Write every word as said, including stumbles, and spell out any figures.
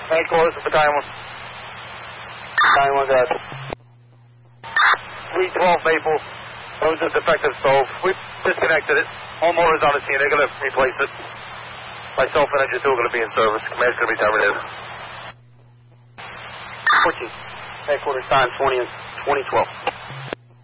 Headquarters of Battalion one. Battalion one, guys. three twelve Maple. Owns a defective stove. We've disconnected it. All motors on the scene. They're going to replace it. Myself and Engine two are going to be in service. Command's going to be terminated. fourteen. Headquarters time twenty and twenty twelve.